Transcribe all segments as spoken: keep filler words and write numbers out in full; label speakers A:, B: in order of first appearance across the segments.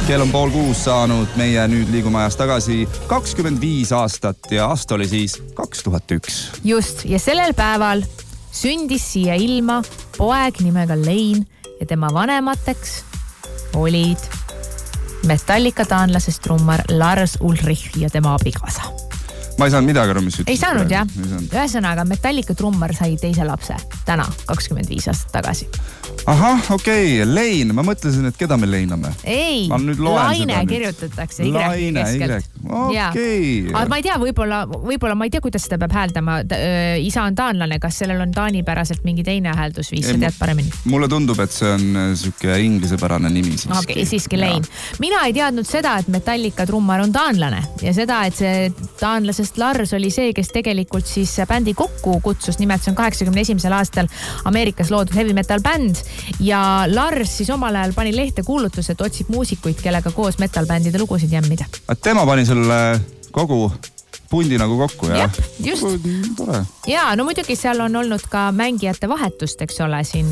A: Kell on pool kuus saanud, meie nüüd liigume ajas tagasi kakskümmend viis aastat ja aasta oli siis kaks tuhat üks.
B: Just, ja sellel päeval sündis siia ilma poeg nimega Lane ja tema vanemateks olid Metallica taanlasest trummar Lars Ulrich ja tema abikaasa.
A: Ma ei saanud midagi aru, mis ütles.
B: Ei saanud, jah. Ühesõnaga, Metallica trummar sai teise lapse täna, kakskümmend viis aastat tagasi.
A: Ahah, okei, okay. Lane. Ma mõtlesin, et keda me leiname.
B: Ei, Laine kirjutatakse.
A: Laine, Y. Okei.
B: Aga ma ei tea, võib-olla, võib-olla ma ei tea, kuidas seda peab hääldama. Isa on taanlane, kas sellel on taanipäraselt mingi teine hääldusviis, sa tead paremini?
A: Mulle tundub, et see on süke inglisepärane nimi siiski.
B: Okei, okay, siiski Lane. Mina ei teadnud seda, et Metallica trummar on taanlane ja seda, et see taanlasest Lars oli see, kes tegelikult siis bändi kokku kutsus. Nimelt see on kaheksakümne esimesel aastal Ameerikas loodud heavy metal bänd ja Lars siis omal ajal pani lehte kuulutus, et otsib muusikuid, kellega koos metalbändide lugusid jämmida.
A: Tema pani selle kogu pundi nagu kokku, jah?
B: Jep, just.
A: Tore.
B: Jaa, no muidugi seal on olnud ka mängijate vahetust, eks ole, siin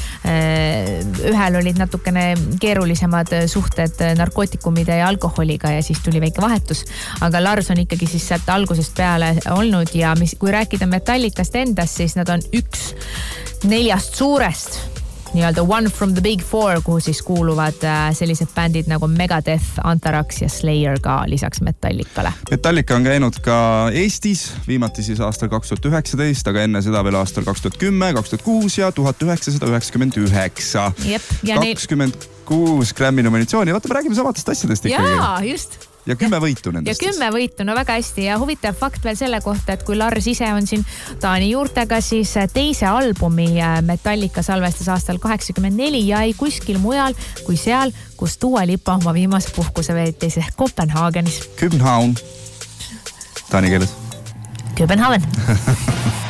B: äh, ühel olid natukene keerulisemad suhted narkootikumide ja alkoholiga ja siis tuli väike vahetus. Aga Lars on ikkagi siis sealt algusest peale olnud ja mis, kui rääkida Metallicast endast, siis nad on üks neljast suurest nii-öelda One from the Big Four, kuhu siis kuuluvad sellised bändid nagu Megadeth, Anthrax ja Slayer ka lisaks Metallicale.
A: Metallica on käinud ka Eestis, viimati siis aastal kaks tuhat üheksateist, aga enne seda veel aastal kaks tuhat kümme, kaks tuhat kuus ja tuhat üheksasada üheksakümmend üheksa.
B: Jep, ja
A: kakskümmend kuus Grammy nominatsiooni. Vaata, me räägime samatest asjadest ikkagi.
B: Jaa, just.
A: Ja kümme võitu nendest.
B: Ja kümme võitu, no väga hästi. Ja huvitav fakt veel selle kohta, et kui Lars ise on siin Taani juurtega, siis teise albumi Metallica salvestas aastal kaheksakümmend neli ja ei kuskil mujal kui seal, kus Dua Lipa oma viimase puhkuse veetis ehk Kopenhaagenis.
A: København. Taani keeles.
B: Köbenhavn.